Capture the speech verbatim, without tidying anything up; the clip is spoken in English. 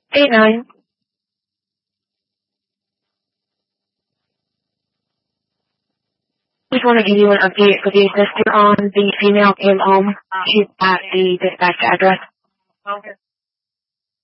Eight nine. Just want to give you an update for the sister on the female came home. She's at the dispatch address. Okay.